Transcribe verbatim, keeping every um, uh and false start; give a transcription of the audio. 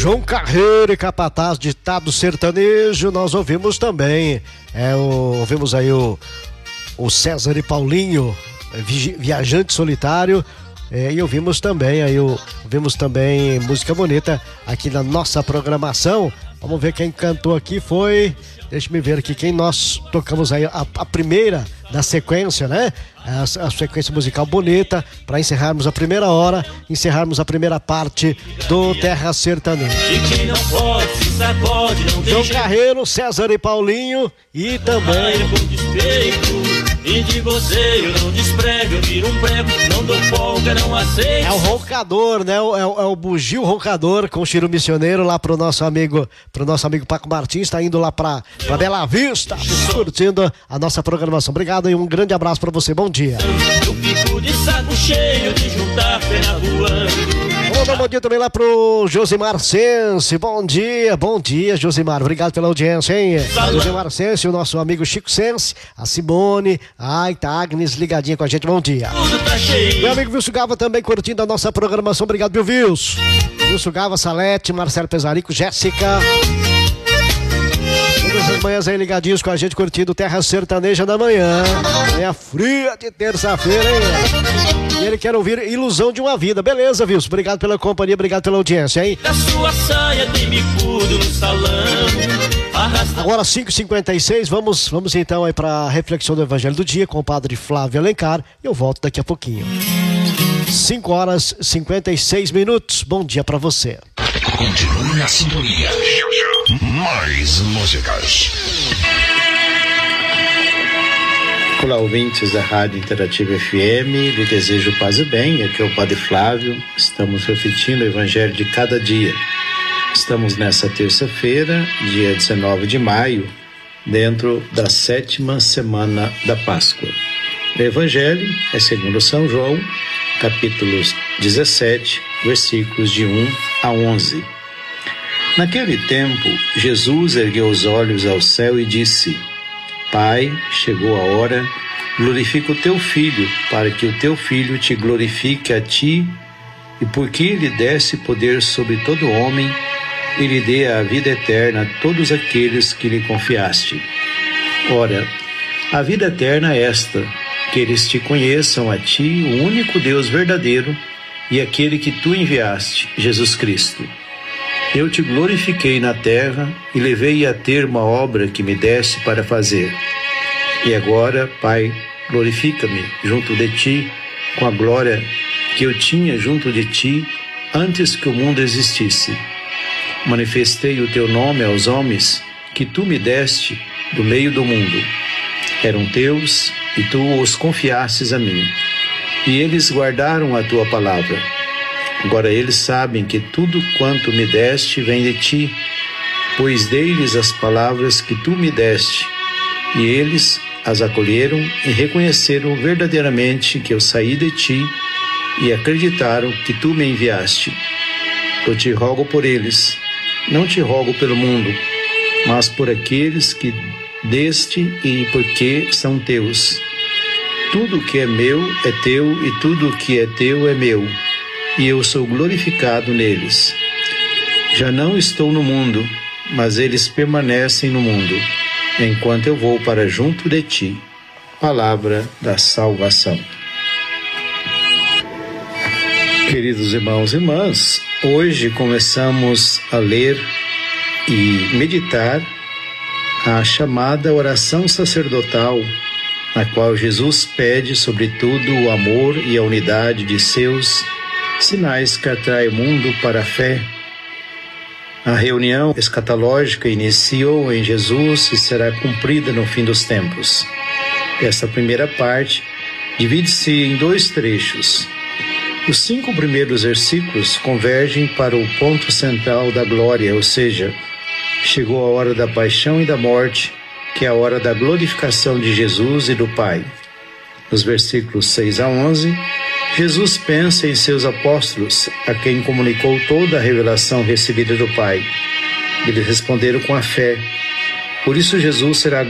João Carreiro e Capataz, ditado sertanejo. Nós ouvimos também, é, o, ouvimos aí o, o César e Paulinho, Viajante Solitário. É, e ouvimos também aí o, ouvimos também música bonita aqui na nossa programação. Vamos ver quem cantou aqui foi, deixa me ver aqui quem nós tocamos aí, a, a primeira da sequência, né? A, a sequência musical bonita, para encerrarmos a primeira hora, encerrarmos a primeira parte do Terra Sertaneja. João Carreiro, César e Paulinho e também... E de você eu não desprego, eu viro um prego, não dou folga, não aceito. É o roncador, né? É o, é o bugio roncador com o Chiro Missioneiro lá pro nosso amigo, pro nosso amigo Paco Martins, tá indo lá pra, pra Bela Vista, curtindo a nossa programação. Obrigado e um grande abraço pra você, bom dia. Eu fico de saco cheio de juntar pena voando. Vamos dar um bom dia também lá pro Josimar Sense. Bom dia, bom dia, Josimar. Obrigado pela audiência, hein? Josimar Sense, o nosso amigo Chico Sense, a Simone, a Ita Agnes, ligadinha com a gente. Bom dia. Meu amigo Wilson Gava também curtindo a nossa programação. Obrigado, meu Wilson. Wilson Gava, Salete, Marcelo Pesarico, Jéssica. Todas as manhãs aí ligadinhos com a gente, curtindo Terra Sertaneja da manhã. É a fria de terça-feira, hein? E ele quer ouvir Ilusão de uma Vida. Beleza, Wilson? Obrigado pela companhia, obrigado pela audiência, hein? Da sua saia tem bicudo no salão. Arrasta... Agora cinco e cinquenta e seis, vamos, vamos então aí pra reflexão do Evangelho do Dia com o padre Flávio Alencar. Eu volto daqui a pouquinho. cinco horas e cinquenta e seis minutos. Bom dia pra você. Continue na sintonia. Mais músicas. Olá, ouvintes da Rádio Interativa F M, lhe desejo paz e bem. Aqui é o Padre Flávio. Estamos refletindo o Evangelho de cada dia. Estamos nessa terça-feira, dia dezenove de maio, dentro da sétima semana da Páscoa. O Evangelho é segundo São João, capítulos dezessete, versículos de um a onze. Naquele tempo, Jesus ergueu os olhos ao céu e disse: Pai, chegou a hora, glorifica o teu Filho, para que o teu Filho te glorifique a ti, e porque lhe desse poder sobre todo homem, e lhe dê a vida eterna a todos aqueles que lhe confiaste. Ora, a vida eterna é esta, que eles te conheçam a ti, o único Deus verdadeiro, e aquele que tu enviaste, Jesus Cristo. Eu te glorifiquei na terra e levei a ter uma obra que me deste para fazer. E agora, Pai, glorifica-me junto de ti com a glória que eu tinha junto de ti antes que o mundo existisse. Manifestei o teu nome aos homens que tu me deste do meio do mundo. Eram teus e tu os confiastes a mim. E eles guardaram a tua palavra. Agora eles sabem que tudo quanto me deste vem de ti, pois dei-lhes as palavras que tu me deste, e eles as acolheram e reconheceram verdadeiramente que eu saí de ti, e acreditaram que tu me enviaste. Eu te rogo por eles, não te rogo pelo mundo, mas por aqueles que deste e porque são teus. Tudo que é meu é teu, e tudo que é teu é meu, e eu sou glorificado neles. Já não estou no mundo, mas eles permanecem no mundo, enquanto eu vou para junto de ti. Palavra da salvação. Queridos irmãos e irmãs, hoje começamos a ler e meditar a chamada oração sacerdotal, na qual Jesus pede, sobretudo, o amor e a unidade de seus, sinais que atraem o mundo para a fé. A reunião escatológica iniciou em Jesus e será cumprida no fim dos tempos. Essa primeira parte divide-se em dois trechos. Os cinco primeiros versículos convergem para o ponto central da glória, ou seja, chegou a hora da paixão e da morte, que é a hora da glorificação de Jesus e do Pai. Nos versículos seis a onze, Jesus pensa em seus apóstolos, a quem comunicou toda a revelação recebida do Pai. Eles responderam com a fé. Por isso Jesus será